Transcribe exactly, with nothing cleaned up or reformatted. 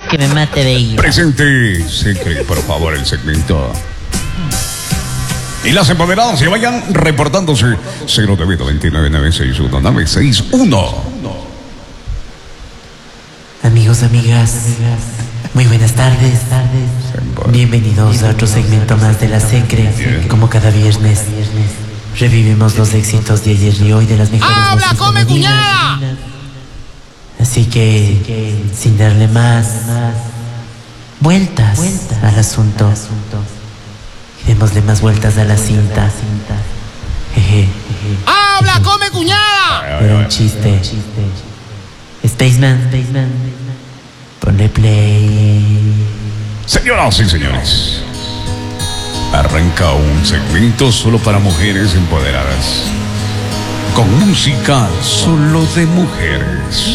Que me mate de ira. Presente, Secret, por favor, el segmento. Y las empoderadas que vayan reportándose. cero nueve veintinueve nueve seis uno nueve seis uno. Amigos, amigas, muy buenas tardes. Bienvenidos a otro segmento más de la Secret. Como cada viernes, revivimos los éxitos de ayer y hoy de las mejores ¡Habla, voces come, femeninas. cuñada! Así que, sin darle más vueltas al asunto, démosle más vueltas a la cinta. Jeje. ¡Habla, come, cuñada! Era un chiste. Spaceman, ponle play. Señoras y señores, arranca un segmento solo para mujeres empoderadas, con música solo de mujeres.